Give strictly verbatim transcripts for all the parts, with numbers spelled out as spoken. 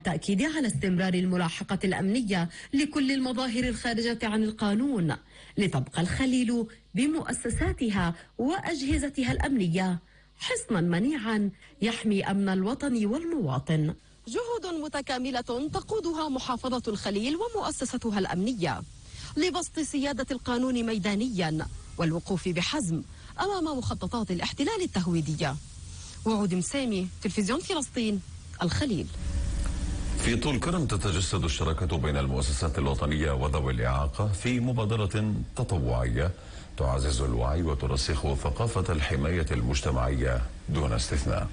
تأكيد على استمرار الملاحقة الأمنية لكل المظاهر الخارجة عن القانون لتبقى الخليل بمؤسساتها وأجهزتها الأمنية حصنا منيعا يحمي أمن الوطن والمواطن. جهود متكاملة تقودها محافظة الخليل ومؤسستها الأمنية لبسط سيادة القانون ميدانيا والوقوف بحزم أمام مخططات الاحتلال التهويدية. وعود مسامي، تلفزيون فلسطين، الخليل. في طول كرم تتجسد الشراكة بين المؤسسات الوطنية وذوي الإعاقة في مبادرة تطوعية تعزز الوعي وترسخ ثقافة الحماية المجتمعية دون استثناء.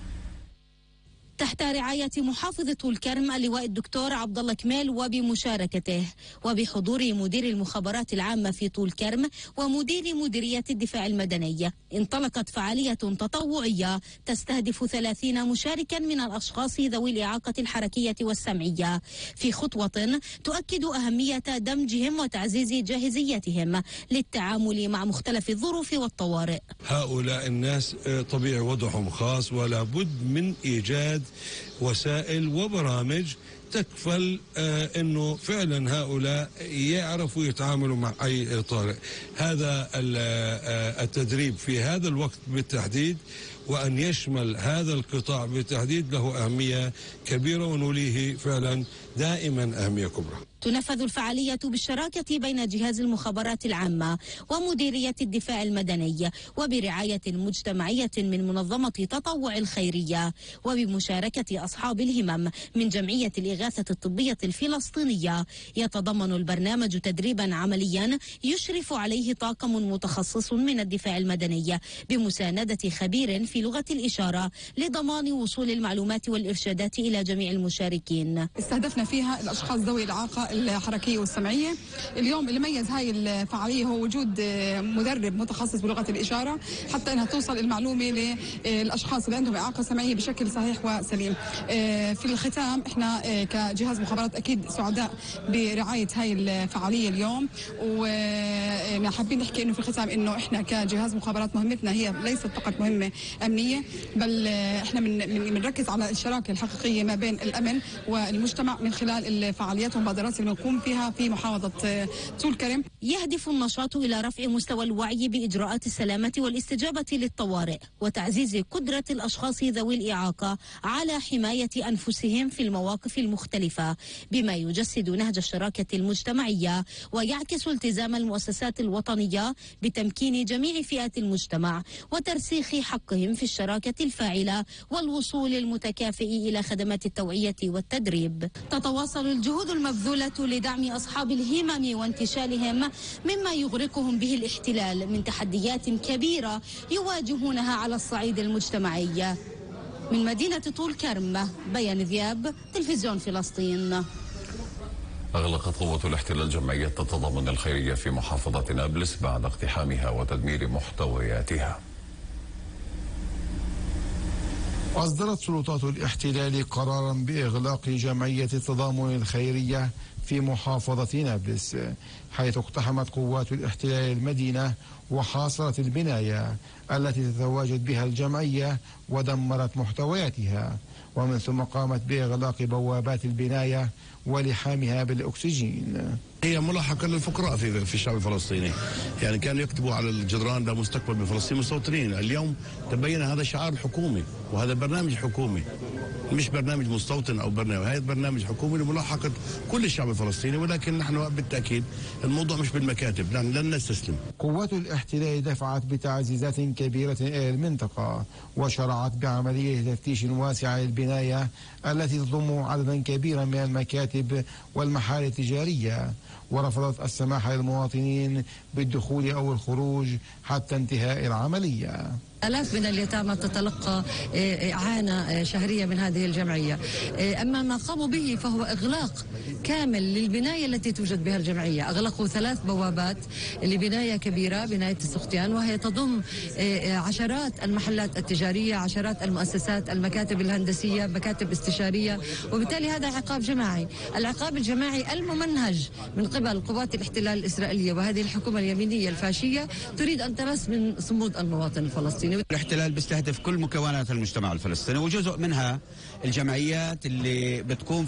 تحت رعاية محافظ طول كرم اللواء الدكتور عبد الله كمال وبمشاركته وبحضور مدير المخابرات العامة في طول كرم ومدير مديرية الدفاع المدني، انطلقت فعالية تطوعية تستهدف ثلاثين مشاركا من الأشخاص ذوي الإعاقة الحركية والسمعية في خطوة تؤكد أهمية دمجهم وتعزيز جاهزيتهم للتعامل مع مختلف الظروف والطوارئ. هؤلاء الناس طبيعي وضعهم خاص ولا بد من إيجاد وسائل وبرامج تكفل آه انه فعلا هؤلاء يعرفوا يتعاملوا مع اي طارئ. هذا آه التدريب في هذا الوقت بالتحديد وان يشمل هذا القطاع بالتحديد له اهميه كبيره ونوليه فعلا دائما اهميه كبرى. تنفذ الفعالية بالشراكة بين جهاز المخابرات العامة ومديرية الدفاع المدني وبرعاية مجتمعية من منظمة تطوع الخيرية وبمشاركة أصحاب الهمم من جمعية الإغاثة الطبية الفلسطينية. يتضمن البرنامج تدريبا عمليا يشرف عليه طاقم متخصص من الدفاع المدني بمساندة خبير في لغة الإشارة لضمان وصول المعلومات والإرشادات إلى جميع المشاركين. استهدفنا فيها الأشخاص ذوي الإعاقة الحركية والسمعية. اليوم اللي ميز هاي الفعالية هو وجود مدرب متخصص بلغة الإشارة حتى أنها توصل المعلومة للأشخاص اللي عندهم إعاقة سمعية بشكل صحيح وسليم. في الختام احنا كجهاز مخابرات أكيد سعداء برعاية هاي الفعالية اليوم، وحابين نحكي إنه في الختام إنه احنا كجهاز مخابرات مهمتنا هي ليست فقط مهمة أمنية، بل احنا من بنركز على الشراكة الحقيقية ما بين الأمن والمجتمع من خلال الفعاليات والمبادرات اللي بنقوم فيها في محافظة طول كرم. يهدف النشاط إلى رفع مستوى الوعي بإجراءات السلامة والاستجابة للطوارئ وتعزيز قدرة الأشخاص ذوي الإعاقة على حماية أنفسهم في المواقف المختلفة، بما يجسد نهج الشراكة المجتمعية ويعكس التزام المؤسسات الوطنية بتمكين جميع فئات المجتمع وترسيخ حقهم في الشراكة الفاعلة والوصول المتكافئ إلى خدمات التوعية والتدريب. تتواصل الجهود المبذولة لدعم أصحاب الهمم وانتشالهم مما يغرقهم به الاحتلال من تحديات كبيرة يواجهونها على الصعيد المجتمعي. من مدينة طول كرم، بيان ذياب، تلفزيون فلسطين. أغلقت قوة الاحتلال جمعية تتضامن الخيرية في محافظة نابلس بعد اقتحامها وتدمير محتوياتها. أصدرت سلطات الاحتلال قرارا بإغلاق جمعية التضامن الخيرية في محافظة نابلس، حيث اقتحمت قوات الاحتلال المدينة وحاصرت البناية التي تتواجد بها الجمعية ودمرت محتوياتها، ومن ثم قامت بإغلاق بوابات البناية ولحامها بالأكسجين. هي ملاحقة للفقراء في في الشعب الفلسطيني، يعني كانوا يكتبوا على الجدران لا مستقبل بفلسطين مستوطنين، اليوم تبين هذا شعار حكومي وهذا برنامج حكومي مش برنامج مستوطن او برنامج، هذا برنامج حكومي لملاحقة كل الشعب الفلسطيني، ولكن نحن بالتأكيد الموضوع مش بالمكاتب، نحن لن نستسلم. قوات الاحتلال دفعت بتعزيزات كبيرة إلى المنطقة وشرعت بعملية تفتيش واسعة للبناية التي تضم عددا كبيرا من المكاتب والمحال التجارية، ورفضت السماح للمواطنين بالدخول أو الخروج حتى انتهاء العملية. آلاف من اليتامى تتلقى إعانة شهرية من هذه الجمعية. أما ما قاموا به فهو إغلاق كامل للبناية التي توجد بها الجمعية. أغلقوا ثلاث بوابات لبناية كبيرة، بناية السختيان، وهي تضم عشرات المحلات التجارية، عشرات المؤسسات، المكاتب الهندسية، مكاتب استشارية، وبالتالي هذا عقاب جماعي. العقاب الجماعي الممنهج من قبل قوات الاحتلال الإسرائيلية وهذه الحكومة اليمينية الفاشية تريد أن تمس من صمود المواطن الفلسطيني. الفلسطيني. الاحتلال بيستهدف كل مكونات المجتمع الفلسطيني وجزء منها الجمعيات اللي بتكون